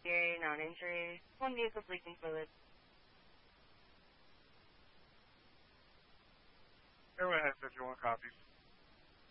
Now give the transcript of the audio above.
Your non-injury. One use of leaking fluid. Everyone has 51 copies.